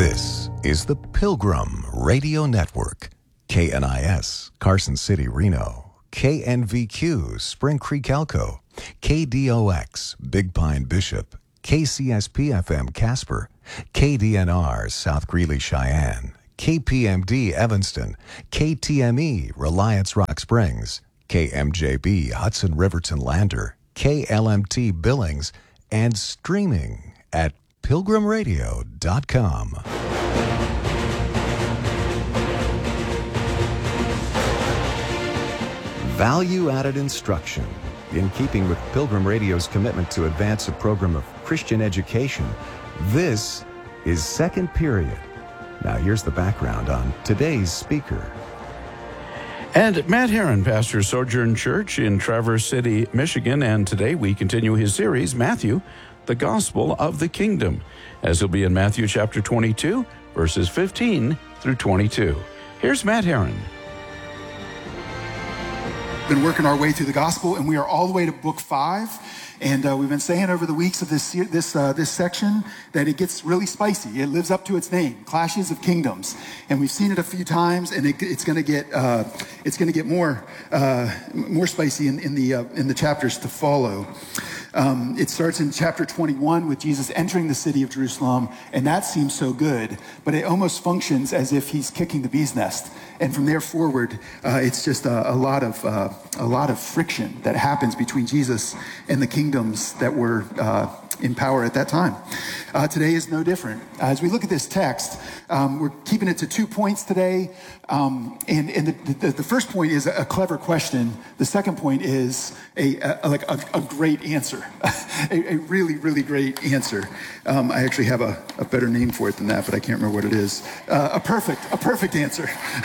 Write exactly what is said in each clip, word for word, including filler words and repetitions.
This is the Pilgrim Radio Network. K N I S, Carson City, Reno. K N V Q, Spring Creek, Elko. K D O X, Big Pine, Bishop. K C S P F M, Casper. K D N R, South Greeley, Cheyenne. K P M D, Evanston. K T M E, Reliance, Rock Springs. K M J B, Hudson, Riverton, Lander. K L M T, Billings. And streaming at pilgrim radio dot com. Value-added instruction. In keeping with Pilgrim Radio's commitment to advance a program of Christian education, this is Second Period. Now here's the background on today's speaker. And Matt Herron, pastor of Sojourn Church in Traverse City, Michigan, and today we continue his series, Matthew, the Gospel of the Kingdom, as he'll be in Matthew chapter twenty-two, verses fifteen through twenty-two. Here's Matt Herron. Been working our way through the gospel, and we are all the way to book five. And uh, we've been saying over the weeks of this this uh, this section that it gets really spicy. It lives up to its name, Clashes of Kingdoms, and we've seen it a few times, and it, it's going to get uh, it's going to get more uh, more spicy in, in the uh, in the chapters to follow. Um, it starts in chapter twenty-one with Jesus entering the city of Jerusalem, and that seems so good, but it almost functions as if he's kicking the bee's nest. And from there forward, uh, it's just a, a lot of uh, a lot of friction that happens between Jesus and the kingdoms that were uh, in power at that time. Uh, today is no different. As we look at this text, um, we're keeping it to two points today. Um, and and the, the, the first point is a clever question. The second point is a, a like a, a great answer, a, a really, really great answer. Um, I actually have a, a better name for it than that, but I can't remember what it is. Uh, a perfect, a perfect answer.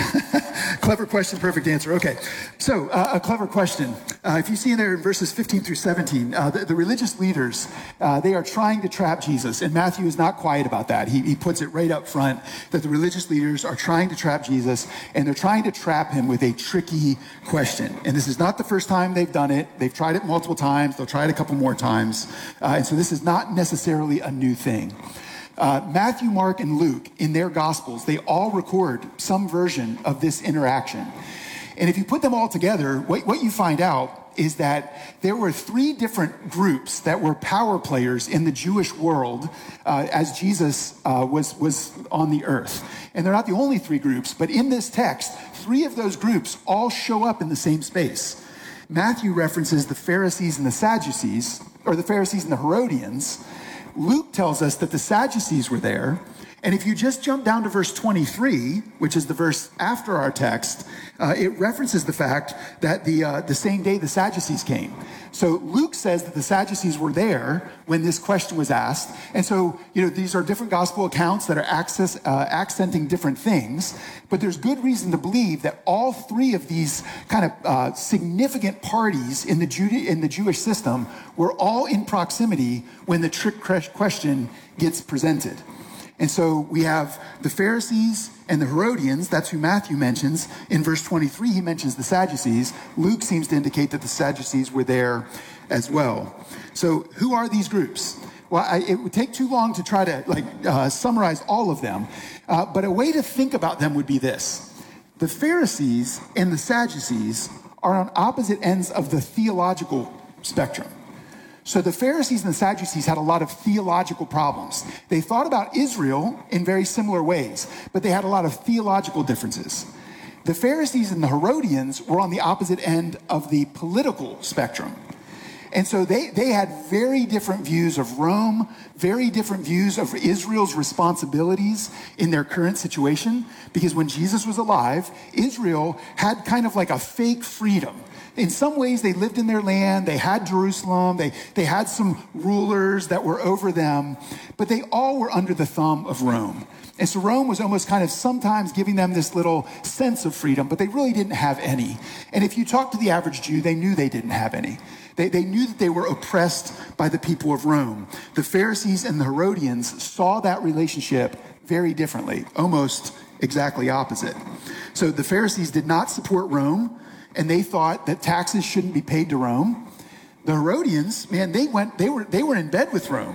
Clever question, perfect answer. Okay, so uh, a clever question. Uh, if you see in there in verses fifteen through seventeen, uh, the, the religious leaders, uh, they are trying to trap Jesus, and Matthew is not quiet about that. He, he puts it right up front that the religious leaders are trying to trap Jesus, and they're trying to trap him with a tricky question. And this is not the first time they've done it. They've tried it multiple times. They'll try it a couple more times. Uh, and so this is not necessarily a new thing. Uh, Matthew, Mark, and Luke, in their Gospels, they all record some version of this interaction. And if you put them all together, what, what you find out is that there were three different groups that were power players in the Jewish world uh, as Jesus uh, was, was on the earth. And they're not the only three groups, but in this text, three of those groups all show up in the same space. Matthew references the Pharisees and the Sadducees, or the Pharisees and the Herodians. Luke tells us that the Sadducees were there. And if you just jump down to verse twenty-three, which is the verse after our text, uh, it references the fact that the uh, the same day the Sadducees came. So Luke says that the Sadducees were there when this question was asked. And so, you know, these are different gospel accounts that are access, uh, accenting different things. But there's good reason to believe that all three of these kind of uh, significant parties in the, Jude- in the Jewish system were all in proximity when the trick question gets presented. And so we have the Pharisees and the Herodians. That's who Matthew mentions. In verse twenty-three, he mentions the Sadducees. Luke seems to indicate that the Sadducees were there as well. So who are these groups? Well, I, it would take too long to try to like uh, summarize all of them. Uh, but a way to think about them would be this. The Pharisees and the Sadducees are on opposite ends of the theological spectrum. So the Pharisees and the Sadducees had a lot of theological problems. They thought about Israel in very similar ways, but they had a lot of theological differences. The Pharisees and the Herodians were on the opposite end of the political spectrum. And so they, they had very different views of Rome, very different views of Israel's responsibilities in their current situation, because when Jesus was alive, Israel had kind of like a fake freedom. In some ways, they lived in their land. They had Jerusalem. They, they had some rulers that were over them, but they all were under the thumb of Rome. And so Rome was almost kind of sometimes giving them this little sense of freedom, but they really didn't have any. And if you talk to the average Jew, they knew they didn't have any. They, they knew that they were oppressed by the people of Rome. The Pharisees and the Herodians saw that relationship very differently, almost exactly opposite. So the Pharisees did not support Rome, and they thought that taxes shouldn't be paid to Rome. The Herodians, man, they went, they were, they were in bed with Rome.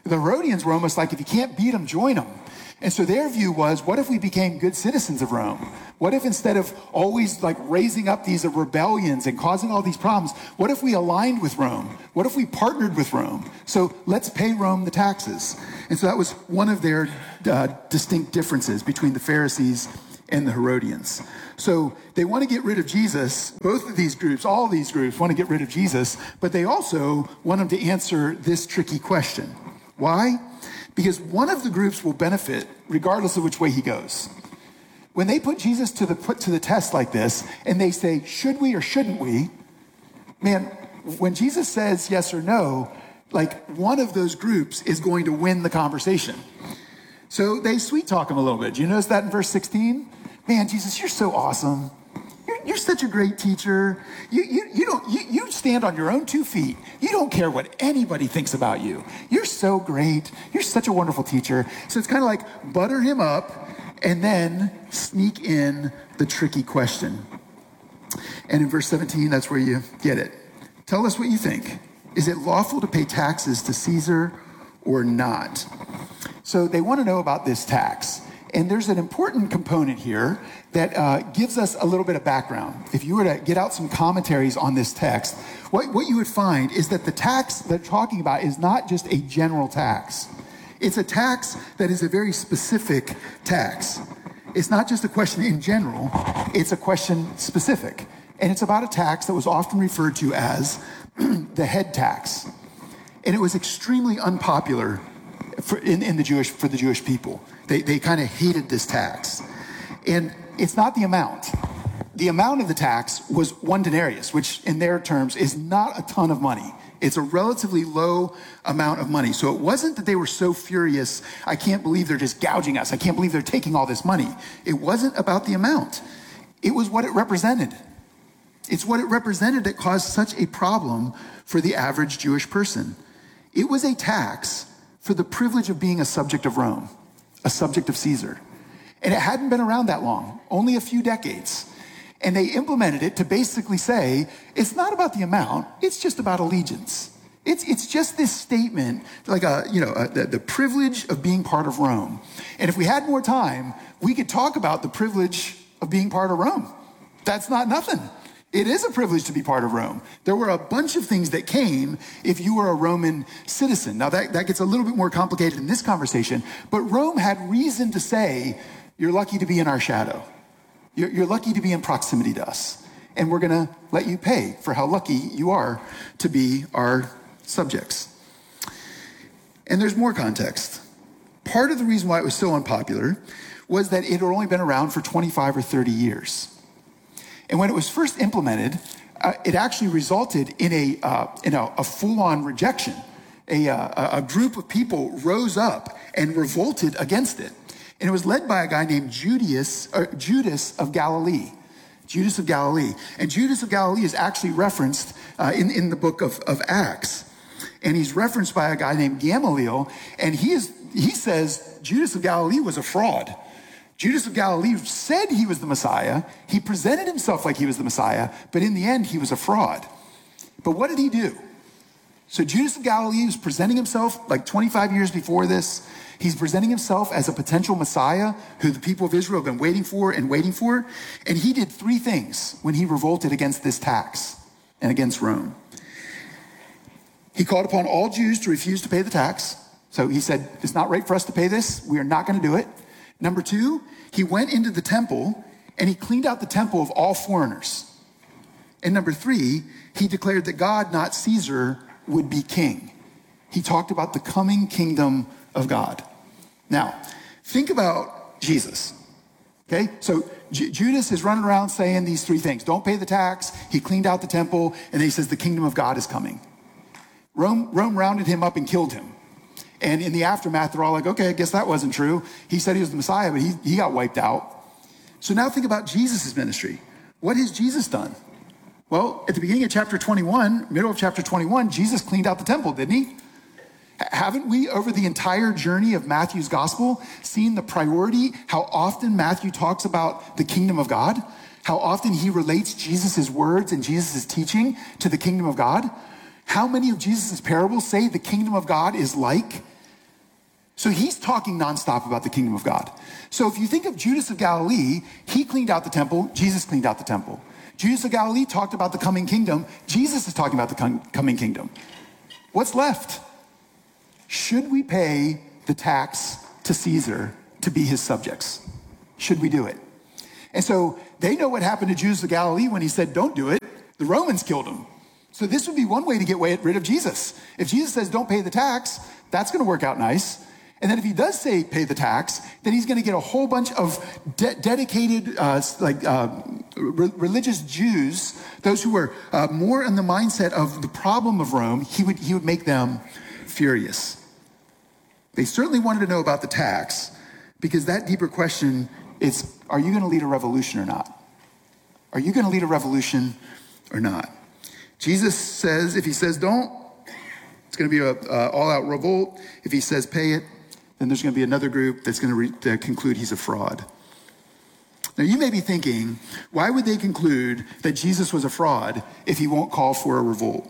The Herodians were almost like, if you can't beat them, join them. And so their view was, what if we became good citizens of Rome? What if instead of always like raising up these rebellions and causing all these problems, what if we aligned with Rome? What if we partnered with Rome? So let's pay Rome the taxes. And so that was one of their uh, distinct differences between the Pharisees and the Herodians. So they want to get rid of Jesus. Both of these groups, all these groups want to get rid of Jesus, but they also want him to answer this tricky question. Why? Because one of the groups will benefit regardless of which way he goes. When they put Jesus to the put to the test like this, and they say, should we or shouldn't we? Man, when Jesus says yes or no, like one of those groups is going to win the conversation. So they sweet talk him a little bit. Do you notice that in verse sixteen? Man, Jesus, you're so awesome. You're, you're such a great teacher. You, you, you, don't, you, you stand on your own two feet. You don't care what anybody thinks about you. You're so great. You're such a wonderful teacher. So it's kind of like butter him up and then sneak in the tricky question. And in verse seventeen, that's where you get it. Tell us what you think. Is it lawful to pay taxes to Caesar or not? So they want to know about this tax. And there's an important component here that uh, gives us a little bit of background. If you were to get out some commentaries on this text, what, what you would find is that the tax they're talking about is not just a general tax. It's a tax that is a very specific tax. It's not just a question in general, it's a question specific. And it's about a tax that was often referred to as the head tax. And it was extremely unpopular for, in, in the Jewish, for the Jewish people. They, they kind of hated this tax. And it's not the amount. The amount of the tax was one denarius, which in their terms is not a ton of money. It's a relatively low amount of money. So it wasn't that they were so furious, I can't believe they're just gouging us. I can't believe they're taking all this money. It wasn't about the amount. It was what it represented. It's what it represented that caused such a problem for the average Jewish person. It was a tax for the privilege of being a subject of Rome, a subject of Caesar. And it hadn't been around that long, only a few decades. And they implemented it to basically say, it's not about the amount, it's just about allegiance. It's, it's just this statement, like a, you know, a, the, the privilege of being part of Rome. And if we had more time, we could talk about the privilege of being part of Rome. That's not nothing. It is a privilege to be part of Rome. There were a bunch of things that came if you were a Roman citizen. Now that, that gets a little bit more complicated in this conversation, but Rome had reason to say, you're lucky to be in our shadow. You're, you're lucky to be in proximity to us. And we're gonna let you pay for how lucky you are to be our subjects. And there's more context. Part of the reason why it was so unpopular was that it had only been around for twenty-five or thirty years. And when it was first implemented, uh, it actually resulted in a uh, in a, a full-on rejection. A, uh, a group of people rose up and revolted against it. And it was led by a guy named Judas, uh, Judas of Galilee. Judas of Galilee. And Judas of Galilee is actually referenced uh, in, in the book of, of Acts. And he's referenced by a guy named Gamaliel. And he is he says Judas of Galilee was a fraud. Judas of Galilee said he was the Messiah. He presented himself like he was the Messiah, but in the end, he was a fraud. But what did he do? So Judas of Galilee was presenting himself like twenty-five years before this. He's presenting himself as a potential Messiah who the people of Israel have been waiting for and waiting for. And he did three things when he revolted against this tax and against Rome. He called upon all Jews to refuse to pay the tax. So he said, it's not right for us to pay this. We are not going to do it. Number two, he went into the temple and he cleaned out the temple of all foreigners. And number three, he declared that God, not Caesar, would be king. He talked about the coming kingdom of God. Now, think about Jesus. Okay, so J- Judas is running around saying these three things. Don't pay the tax. He cleaned out the temple, and then he says the kingdom of God is coming. Rome, Rome rounded him up and killed him. And in the aftermath, they're all like, okay, I guess that wasn't true. He said he was the Messiah, but he, he got wiped out. So now think about Jesus' ministry. What has Jesus done? Well, at the beginning of chapter twenty-one, middle of chapter twenty-one, Jesus cleaned out the temple, didn't he? H- haven't we, over the entire journey of Matthew's gospel, seen the priority, how often Matthew talks about the kingdom of God, how often he relates Jesus' words and Jesus' teaching to the kingdom of God? How many of Jesus' parables say the kingdom of God is like So he's talking nonstop about the kingdom of God. So if you think of Judas of Galilee, he cleaned out the temple, Jesus cleaned out the temple. Judas of Galilee talked about the coming kingdom, Jesus is talking about the coming kingdom. What's left? Should we pay the tax to Caesar to be his subjects? Should we do it? And so they know what happened to Judas of Galilee when he said, don't do it. The Romans killed him. So this would be one way to get rid of Jesus. If Jesus says, don't pay the tax, that's going to work out nice. And then if he does say pay the tax, then he's going to get a whole bunch of de- dedicated, uh, like uh, re- religious Jews, those who were uh, more in the mindset of the problem of Rome. He would he would make them furious. They certainly wanted to know about the tax, because that deeper question is: are you going to lead a revolution or not? Are you going to lead a revolution or not? Jesus says, if he says don't, it's going to be an uh, all-out revolt. If he says pay it, then there's going to be another group that's going to, re- to conclude he's a fraud. Now, you may be thinking, why would they conclude that Jesus was a fraud if he won't call for a revolt?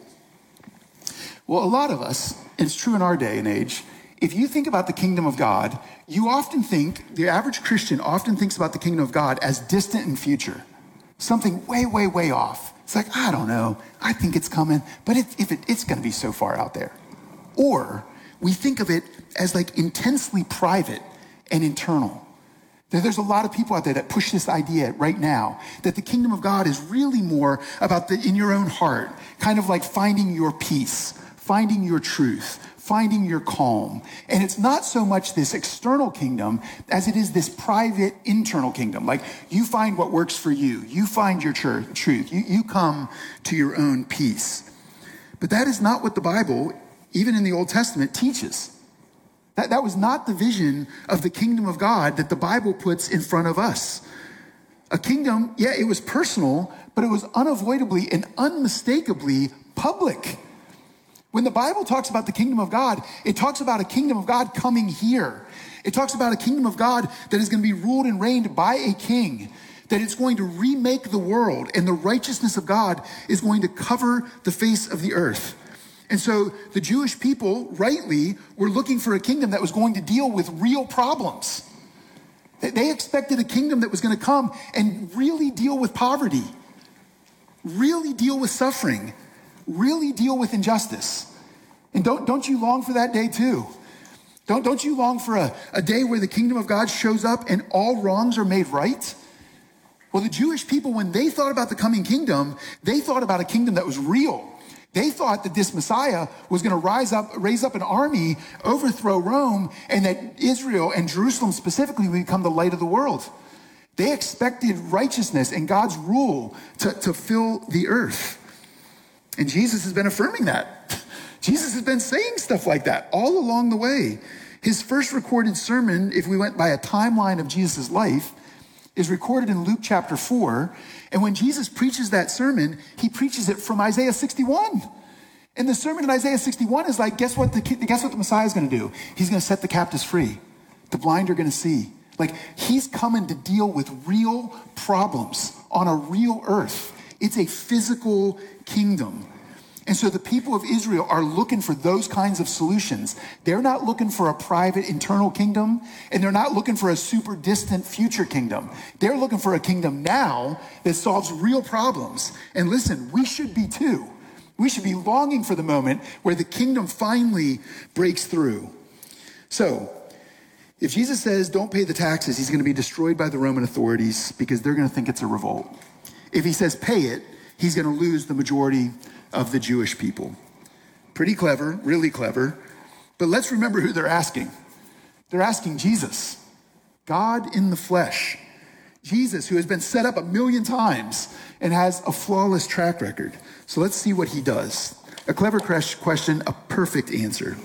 Well, a lot of us, and it's true in our day and age, if you think about the kingdom of God, you often think, the average Christian often thinks about the kingdom of God as distant in future, something way, way, way off. It's like, I don't know, I think it's coming, but it, if it, it's going to be so far out there. Or we think of it as like intensely private and internal. There's a lot of people out there that push this idea right now that the kingdom of God is really more about the in your own heart, kind of like finding your peace, finding your truth, finding your calm. And it's not so much this external kingdom as it is this private internal kingdom. Like you find what works for you. You find your tr- truth. You, you come to your own peace. But that is not what the Bible, even in the Old Testament, teaches. That, that was not the vision of the kingdom of God that the Bible puts in front of us. A kingdom, yeah, it was personal, but it was unavoidably and unmistakably public. When the Bible talks about the kingdom of God, it talks about a kingdom of God coming here. It talks about a kingdom of God that is going to be ruled and reigned by a king, that it's going to remake the world, and the righteousness of God is going to cover the face of the earth. And so the Jewish people, rightly, were looking for a kingdom that was going to deal with real problems. They expected a kingdom that was going to come and really deal with poverty, really deal with suffering, really deal with injustice. And don't, don't you long for that day too? Don't, don't you long for a, a day where the kingdom of God shows up and all wrongs are made right? Well, the Jewish people, when they thought about the coming kingdom, they thought about a kingdom that was real. They thought that this Messiah was going to rise up, raise up an army, overthrow Rome, and that Israel and Jerusalem specifically would become the light of the world. They expected righteousness and God's rule to, to fill the earth. And Jesus has been affirming that. Jesus has been saying stuff like that all along the way. His first recorded sermon, if we went by a timeline of Jesus' life, is recorded in Luke chapter four. And when Jesus preaches that sermon, he preaches it from Isaiah sixty-one. And the sermon in Isaiah sixty-one is like, guess what the, guess what the Messiah is going to do? He's going to set the captives free. The blind are going to see. Like, he's coming to deal with real problems on a real earth. It's a physical kingdom. And so the people of Israel are looking for those kinds of solutions. They're not looking for a private internal kingdom, and they're not looking for a super distant future kingdom. They're looking for a kingdom now that solves real problems. And listen, we should be too. We should be longing for the moment where the kingdom finally breaks through. So, if Jesus says don't pay the taxes, he's going to be destroyed by the Roman authorities because they're going to think it's a revolt. If he says pay it, he's going to lose the majority of the Jewish people. Pretty clever, really clever. But let's remember who they're asking. They're asking Jesus, God in the flesh. Jesus, who has been set up a million times and has a flawless track record. So let's see what he does. A clever question, a perfect answer.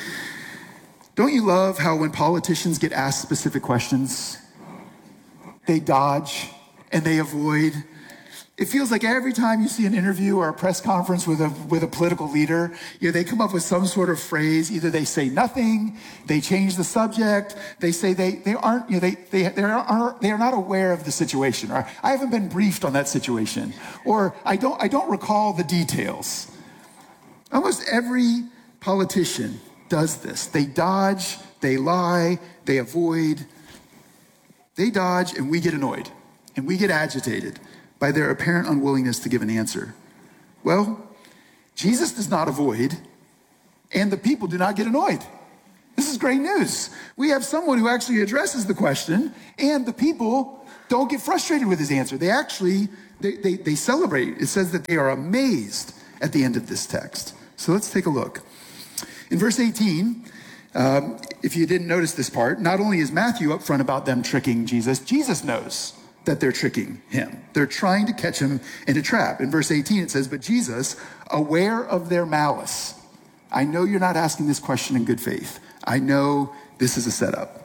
Don't you love how when politicians get asked specific questions, they dodge and they avoid? It feels like every time you see an interview or a press conference with a with a political leader, you know, they come up with some sort of phrase. Either they say nothing, they change the subject, they say they they aren't, you know, they they they are they are not aware of the situation, or I haven't been briefed on that situation, or I don't I don't recall the details. Almost every politician does this. They dodge, they lie, they avoid. They dodge and we get annoyed and we get agitated by their apparent unwillingness to give an answer. Well, Jesus does not avoid and the people do not get annoyed. This is great news. We have someone who actually addresses the question and the people don't get frustrated with his answer. They actually, they, they, they celebrate. It says that they are amazed at the end of this text. So let's take a look. In verse eighteen, um, if you didn't notice this part, not only is Matthew upfront about them tricking Jesus, Jesus knows that they're tricking him. They're trying to catch him in a trap. In verse eighteen, it says, but Jesus, aware of their malice. I know you're not asking this question in good faith. I know this is a setup.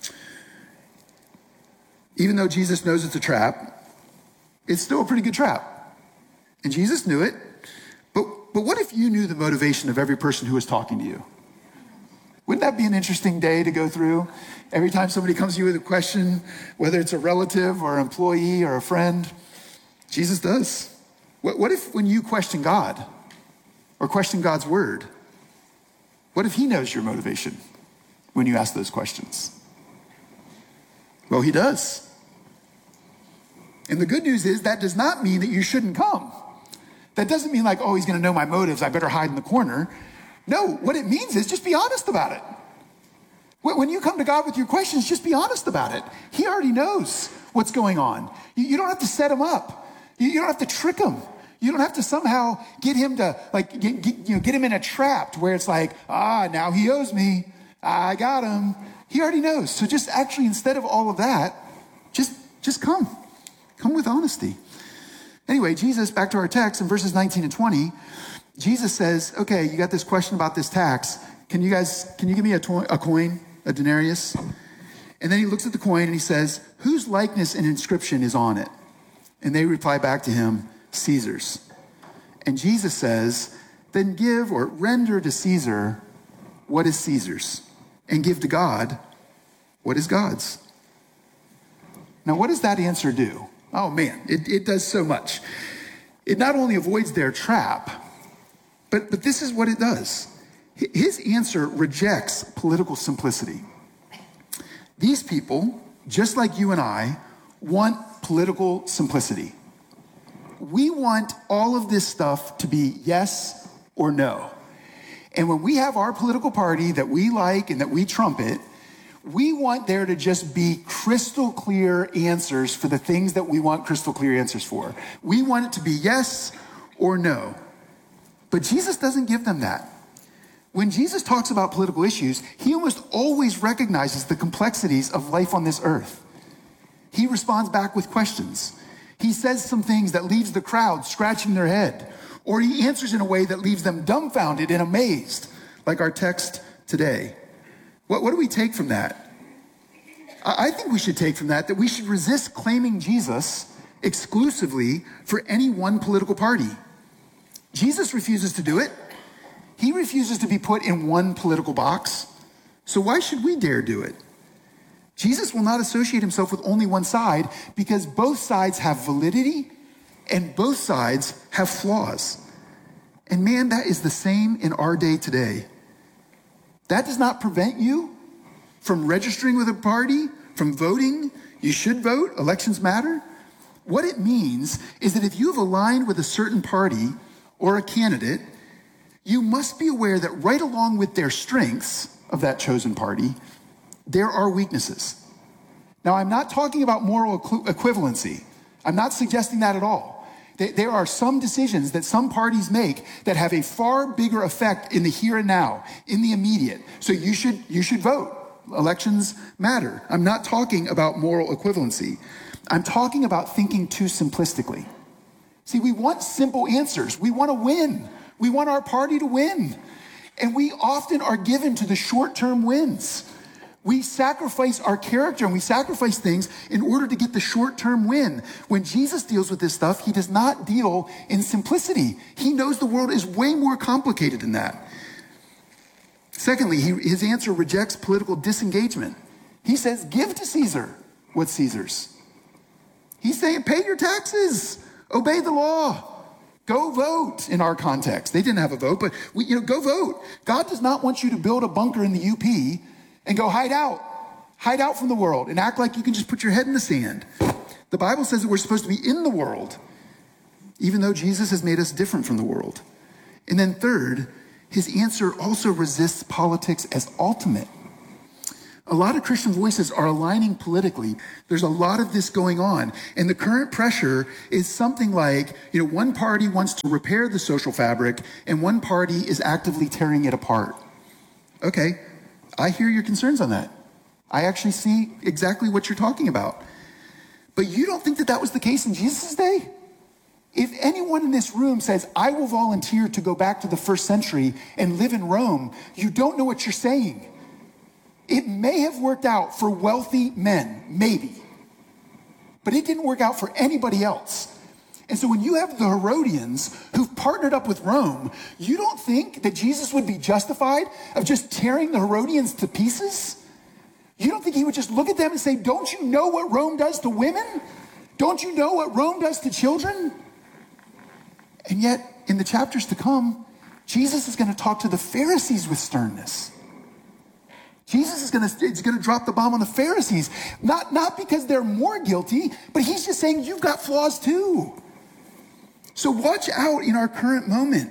Even though Jesus knows it's a trap, it's still a pretty good trap. And Jesus knew it. But, but what if you knew the motivation of every person who was talking to you? Wouldn't that be an interesting day to go through? Every time somebody comes to you with a question, whether it's a relative or an employee or a friend, Jesus does. What, what if when you question God or question God's word, what if he knows your motivation when you ask those questions? Well, he does. And the good news is that does not mean that you shouldn't come. That doesn't mean like, oh, he's going to know my motives, I better hide in the corner. No, what it means is just be honest about it. When you come to God with your questions, just be honest about it. He already knows what's going on. You don't have to set him up. You don't have to trick him. You don't have to somehow get him to like, get, get, you know, get him in a trap where it's like, ah, now he owes me. I got him. He already knows. So just actually, instead of all of that, just, just come. Come with honesty. Anyway, Jesus, back to our text in verses nineteen and twenty, Jesus says, okay, you got this question about this tax. Can you guys, can you give me a, to- a coin, a denarius? And then he looks at the coin and he says, whose likeness and inscription is on it? And they reply back to him, Caesar's. And Jesus says, then give or render to Caesar what is Caesar's, and give to God what is God's. Now, what does that answer do? Oh man, it, it does so much. It not only avoids their trap, but, but this is what it does. His answer rejects political simplicity. These people, just like you and I, want political simplicity. We want all of this stuff to be yes or no. And when we have our political party that we like and that we trumpet, we want there to just be crystal clear answers for the things that we want crystal clear answers for. We want it to be yes or no. But Jesus doesn't give them that. When Jesus talks about political issues, he almost always recognizes the complexities of life on this earth. He responds back with questions. He says some things that leaves the crowd scratching their head, or he answers in a way that leaves them dumbfounded and amazed, like our text today. What, what do we take from that? I, I think we should take from that that we should resist claiming Jesus exclusively for any one political party. Jesus refuses to do it. He refuses to be put in one political box. So why should we dare do it? Jesus will not associate himself with only one side because both sides have validity and both sides have flaws. And man, that is the same in our day today. That does not prevent you from registering with a party, from voting. You should vote. Elections matter. What it means is that if you've aligned with a certain party or a candidate, you must be aware that right along with their strengths of that chosen party, there are weaknesses. Now, I'm not talking about moral equ- equivalency. I'm not suggesting that at all. There are some decisions that some parties make that have a far bigger effect in the here and now, in the immediate. So you should, you should vote. Elections matter. I'm not talking about moral equivalency. I'm talking about thinking too simplistically. See, we want simple answers. We want to win. We want our party to win. And we often are given to the short-term wins. We sacrifice our character and we sacrifice things in order to get the short-term win. When Jesus deals with this stuff, he does not deal in simplicity. He knows the world is way more complicated than that. Secondly, he, his answer rejects political disengagement. He says, give to Caesar what's Caesar's. He's saying, pay your taxes, obey the law. Go vote in our context. They didn't have a vote, but we, you know, go vote. God does not want you to build a bunker in the U P and go hide out. Hide out from the world and act like you can just put your head in the sand. The Bible says that we're supposed to be in the world, even though Jesus has made us different from the world. And then third, his answer also resists politics as ultimate. A lot of Christian voices are aligning politically. There's a lot of this going on. And the current pressure is something like, you know, one party wants to repair the social fabric and one party is actively tearing it apart. Okay, I hear your concerns on that. I actually see exactly what you're talking about. But you don't think that that was the case in Jesus' day? If anyone in this room says, I will volunteer to go back to the first century and live in Rome, you don't know what you're saying. It may have worked out for wealthy men, maybe. But it didn't work out for anybody else. And so when you have the Herodians who've partnered up with Rome, you don't think that Jesus would be justified of just tearing the Herodians to pieces? You don't think he would just look at them and say, don't you know what Rome does to women? Don't you know what Rome does to children? And yet, in the chapters to come, Jesus is going to talk to the Pharisees with sternness. Jesus is going to, is going to drop the bomb on the Pharisees, not, not because they're more guilty, but he's just saying, you've got flaws too. So watch out in our current moment.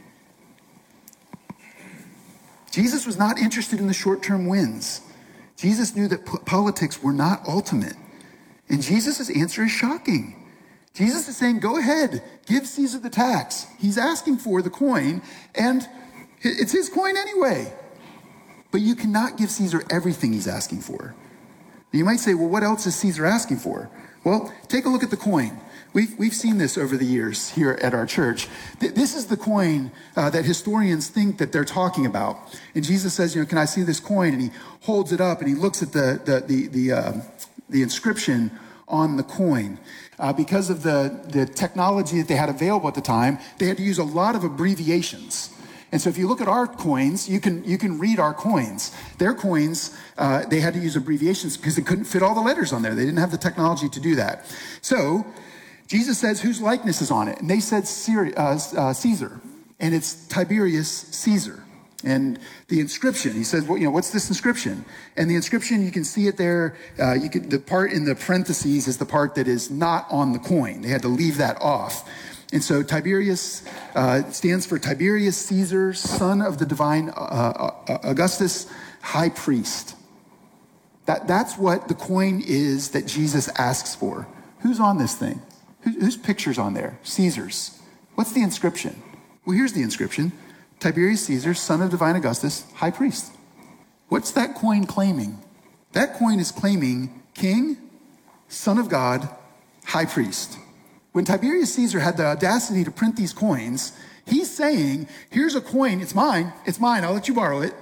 Jesus was not interested in the short-term wins. Jesus knew that po- politics were not ultimate. And Jesus' answer is shocking. Jesus is saying, go ahead, give Caesar the tax. He's asking for the coin, and it's his coin anyway. But you cannot give Caesar everything he's asking for. You might say, well, what else is Caesar asking for? Well, take a look at the coin. We've, we've seen this over the years here at our church. Th- this is the coin uh, that historians think that they're talking about. And Jesus says, you know, can I see this coin? And he holds it up and he looks at the, the, the, the, uh, the inscription on the coin. Uh, because of the, the technology that they had available at the time, they had to use a lot of abbreviations. And so if you look at our coins, you can you can read our coins. Their coins, uh, they had to use abbreviations because they couldn't fit all the letters on there. They didn't have the technology to do that. So Jesus says, whose likeness is on it? And they said uh, uh, Caesar, and it's Tiberius Caesar. And the inscription, he says, well, you know, what's this inscription? And the inscription, you can see it there. Uh, you can, the part in the parentheses is the part that is not on the coin. They had to leave that off. And so Tiberius uh, stands for Tiberius Caesar, son of the divine uh, uh, Augustus, high priest. That, that's what the coin is that Jesus asks for. Who's on this thing? Who, whose picture's on there? Caesar's. What's the inscription? Well, here's the inscription. Tiberius Caesar, son of divine Augustus, high priest. What's that coin claiming? That coin is claiming king, son of God, high priest. When Tiberius Caesar had the audacity to print these coins, he's saying, here's a coin, it's mine, it's mine, I'll let you borrow it.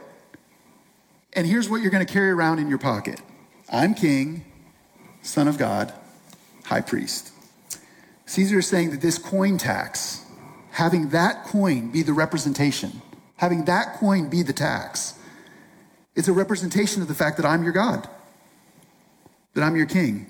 And here's what you're going to carry around in your pocket. I'm king, son of God, high priest. Caesar is saying that this coin tax, having that coin be the representation, having that coin be the tax, it's a representation of the fact that I'm your God, that I'm your king.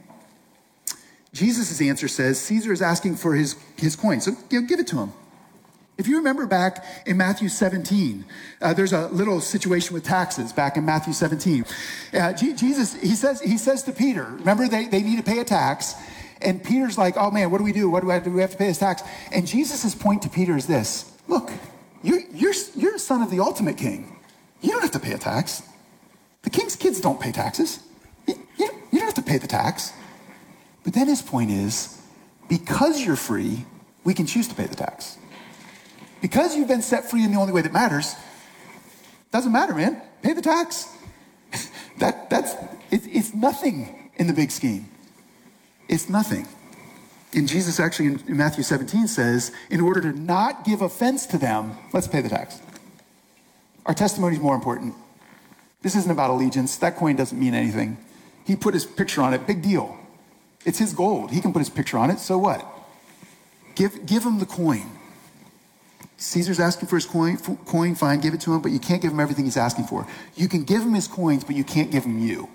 Jesus' answer says Caesar is asking for his, his coin, so you know, give it to him. If you remember back in Matthew seventeen, uh, there's a little situation with taxes back in Matthew seventeen. Uh, G- Jesus, he says, he says to Peter, remember they, they need to pay a tax, and Peter's like, oh man, what do we do? What do we have to do? We have to pay this tax. And Jesus' point to Peter is this: look, you're, you're, you're a son of the ultimate king. You don't have to pay a tax. The king's kids don't pay taxes. You, you, you don't have to pay the tax. But then his point is, because you're free, we can choose to pay the tax. Because you've been set free in the only way that matters, doesn't matter, man. Pay the tax. that that's it's, it's nothing in the big scheme. It's nothing. And Jesus actually in, in Matthew seventeen says, in order to not give offense to them, let's pay the tax. Our testimony is more important. This isn't about allegiance. That coin doesn't mean anything. He put his picture on it. Big deal. It's his gold. He can put his picture on it. So what? Give, give him the coin. Caesar's asking for his coin, coin, fine, give it to him, but you can't give him everything he's asking for. You can give him his coins, but you can't give him you.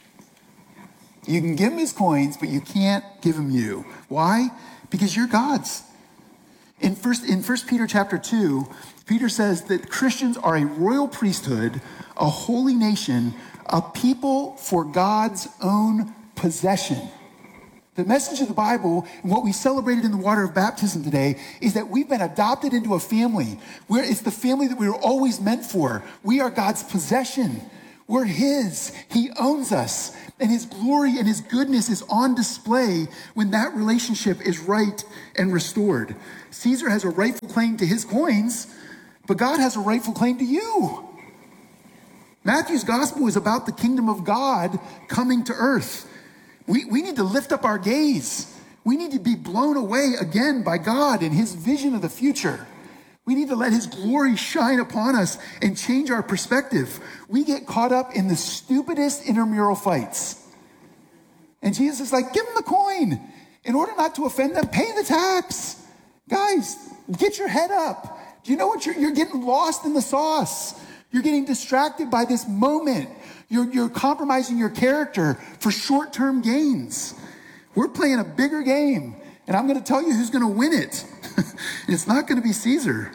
You can give him his coins, but you can't give him you. Why? Because you're God's. In first, in First Peter chapter two, Peter says that Christians are a royal priesthood, a holy nation, a people for God's own possession. The message of the Bible, and what we celebrated in the water of baptism today, is that we've been adopted into a family where it's the family that we were always meant for. We are God's possession. We're his. He owns us. And his glory and his goodness is on display when that relationship is right and restored. Caesar has a rightful claim to his coins, but God has a rightful claim to you. Matthew's gospel is about the kingdom of God coming to earth. We, we need to lift up our gaze. We need to be blown away again by God and his vision of the future. We need to let his glory shine upon us and change our perspective. We get caught up in the stupidest intramural fights. And Jesus is like, give them the coin. In order not to offend them, pay the tax. Guys, get your head up. Do you know what? You're, you're getting lost in the sauce. You're getting distracted by this moment. You're, you're compromising your character for short-term gains. We're playing a bigger game, and I'm going to tell you who's going to win it. It's not going to be Caesar.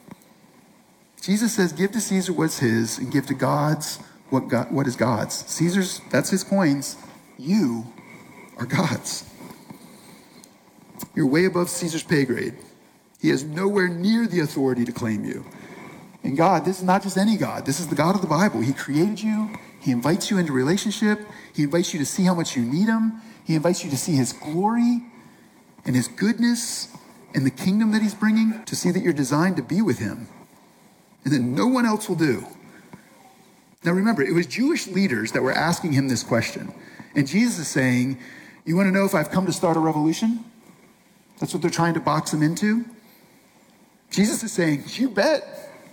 Jesus says, give to Caesar what's his, and give to God's what, God, what is God's. Caesar's, that's his coins. You are God's. You're way above Caesar's pay grade. He has nowhere near the authority to claim you. And God, this is not just any God. This is the God of the Bible. He created you. He invites you into relationship. He invites you to see how much you need him. He invites you to see his glory and his goodness and the kingdom that he's bringing, to see that you're designed to be with him. And then no one else will do. Now remember, it was Jewish leaders that were asking him this question. And Jesus is saying, you want to know if I've come to start a revolution? That's what they're trying to box him into. Jesus is saying, you bet.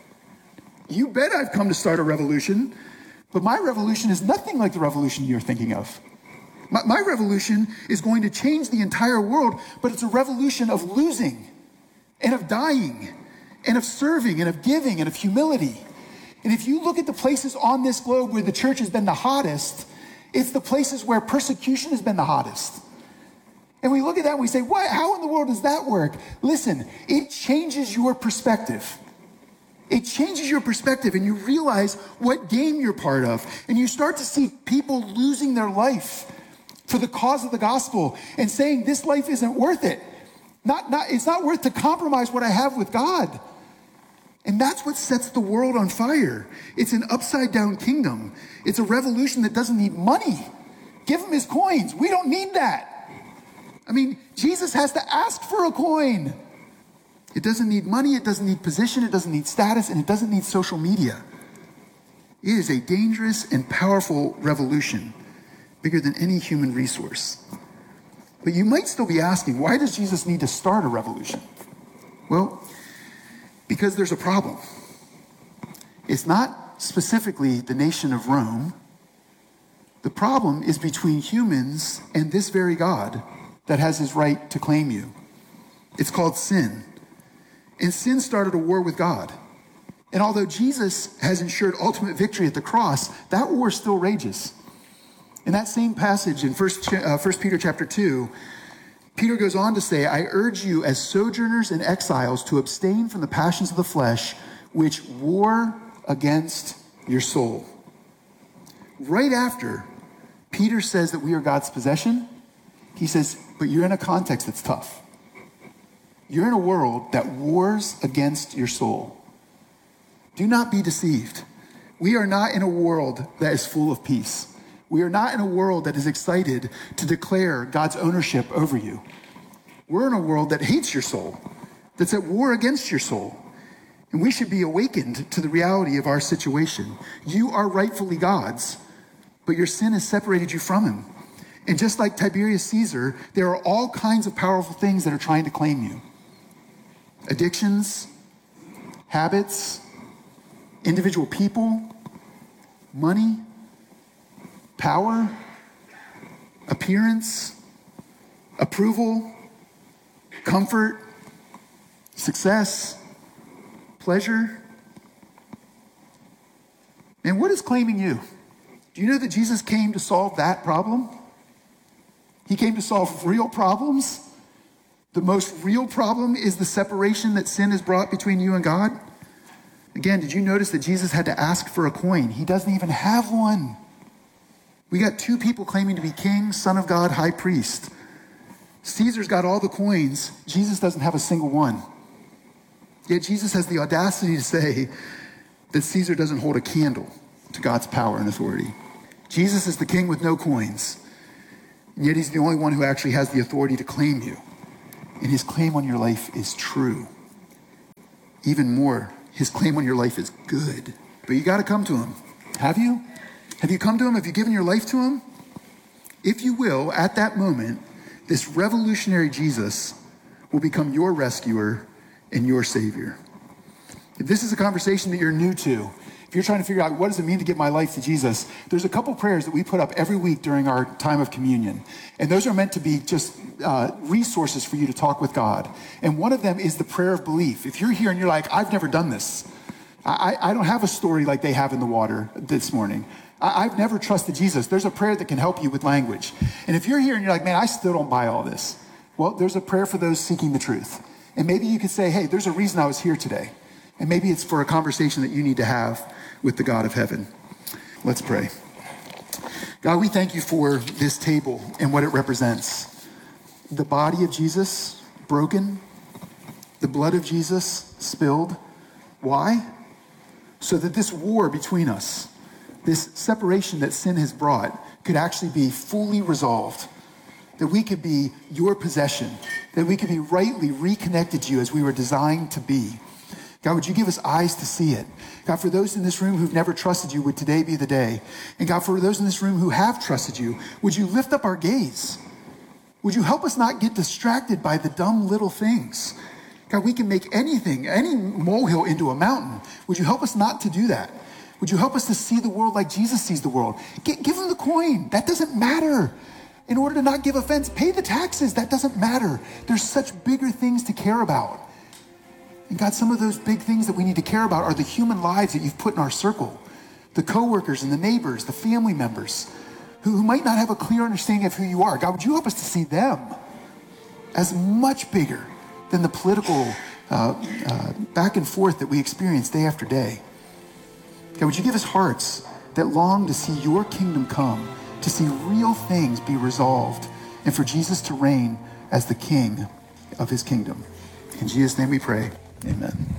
You bet I've come to start a revolution. But my revolution is nothing like the revolution you're thinking of. My, my revolution is going to change the entire world, but it's a revolution of losing and of dying and of serving and of giving and of humility. And if you look at the places on this globe where the church has been the hottest, it's the places where persecution has been the hottest. And we look at that and we say, what? How in the world does that work? Listen, it changes your perspective. It changes your perspective, and you realize what game you're part of. And you start to see people losing their life for the cause of the gospel and saying, this life isn't worth it. Not, not, it's not worth to compromise what I have with God. And that's what sets the world on fire. It's an upside down kingdom. It's a revolution that doesn't need money. Give him his coins. We don't need that. I mean, Jesus has to ask for a coin. It doesn't need money, it doesn't need position, it doesn't need status, and it doesn't need social media. It is a dangerous and powerful revolution, bigger than any human resource. But you might still be asking, why does Jesus need to start a revolution? Well, because there's a problem. It's not specifically the nation of Rome. The problem is between humans and this very God that has his right to claim you. It's called sin. And sin started a war with God. And although Jesus has ensured ultimate victory at the cross, that war still rages. In that same passage in First Peter chapter two, Peter goes on to say, I urge you as sojourners and exiles to abstain from the passions of the flesh, which war against your soul. Right after Peter says that we are God's possession, he says, but you're in a context that's tough. You're in a world that wars against your soul. Do not be deceived. We are not in a world that is full of peace. We are not in a world that is excited to declare God's ownership over you. We're in a world that hates your soul, that's at war against your soul. And we should be awakened to the reality of our situation. You are rightfully God's, but your sin has separated you from him. And just like Tiberius Caesar, there are all kinds of powerful things that are trying to claim you. Addictions, habits, individual people, money, power, appearance, approval, comfort, success, pleasure. And what is claiming you? Do you know that Jesus came to solve that problem? He came to solve real problems. The most real problem is the separation that sin has brought between you and God. Again, did you notice that Jesus had to ask for a coin? He doesn't even have one. We got two people claiming to be king, son of God, high priest. Caesar's got all the coins. Jesus doesn't have a single one. Yet Jesus has the audacity to say that Caesar doesn't hold a candle to God's power and authority. Jesus is the king with no coins. And yet he's the only one who actually has the authority to claim you. And his claim on your life is true. Even more, his claim on your life is good. But you got to come to him. Have you? Have you come to him? Have you given your life to him? If you will, at that moment, this revolutionary Jesus will become your rescuer and your savior. If this is a conversation that you're new to, if you're trying to figure out what does it mean to give my life to Jesus, there's a couple prayers that we put up every week during our time of communion. And those are meant to be just uh, resources for you to talk with God. And one of them is the prayer of belief. If you're here and you're like, I've never done this. I, I don't have a story like they have in the water this morning. I, I've never trusted Jesus. There's a prayer that can help you with language. And if you're here and you're like, man, I still don't buy all this. Well, there's a prayer for those seeking the truth. And maybe you could say, hey, there's a reason I was here today. And maybe it's for a conversation that you need to have with the God of heaven. Let's pray. God, we thank you for this table and what it represents. The body of Jesus broken, the blood of Jesus spilled. Why? So that this war between us, this separation that sin has brought, could actually be fully resolved. That we could be your possession, that we could be rightly reconnected to you as we were designed to be. God, would you give us eyes to see it? God, for those in this room who've never trusted you, would today be the day? And God, for those in this room who have trusted you, would you lift up our gaze? Would you help us not get distracted by the dumb little things? God, we can make anything, any molehill into a mountain. Would you help us not to do that? Would you help us to see the world like Jesus sees the world? G- give him the coin. That doesn't matter. In order to not give offense, pay the taxes. That doesn't matter. There's such bigger things to care about. And God, some of those big things that we need to care about are the human lives that you've put in our circle. The coworkers and the neighbors, the family members who, who might not have a clear understanding of who you are. God, would you help us to see them as much bigger than the political uh, uh, back and forth that we experience day after day? God, would you give us hearts that long to see your kingdom come, to see real things be resolved, and for Jesus to reign as the king of his kingdom. In Jesus' name we pray. Amen.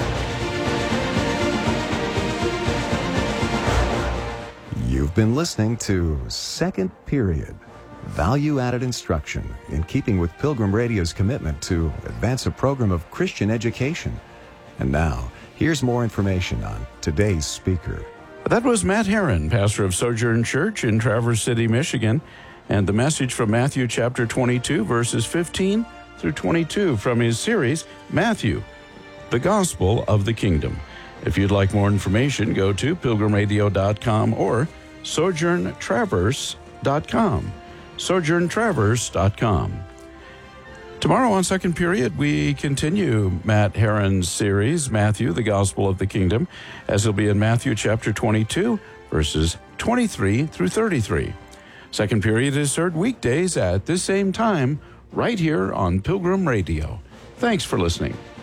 You've been listening to Second Period, value-added instruction in keeping with Pilgrim Radio's commitment to advance a program of Christian education. And now, here's more information on today's speaker. That was Matt Herron, pastor of Sojourn Church in Traverse City, Michigan, and the message from Matthew chapter twenty-two, verses fifteen through twenty-two from his series, Matthew, the Gospel of the Kingdom. If you'd like more information, go to pilgrim radio dot com or sojourn traverse dot com. sojourn traverse dot com. Tomorrow on Second Period, we continue Matt Herron's series, Matthew, the Gospel of the Kingdom, as he'll be in Matthew chapter twenty-two, verses twenty-three through thirty-three. Second Period is heard weekdays at this same time, right here on Pilgrim Radio. Thanks for listening.